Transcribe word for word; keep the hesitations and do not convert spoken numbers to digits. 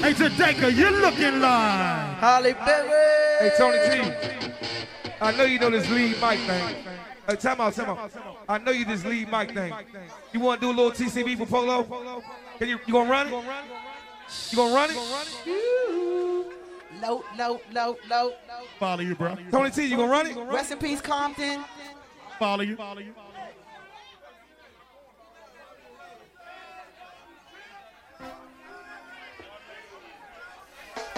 Hey, Jadeka, you looking like Holly Berry. Hey, Tony T. I know you know this lead mic thing. Hey, time out, time out. I know you this lead mic thing. You want to do a little T C B for Polo? Can you, you gonna run it? You gonna run it? Low, low, low, low. follow you, bro. Tony T, you gonna run it? Rest in peace, Compton. Follow you. Follow you.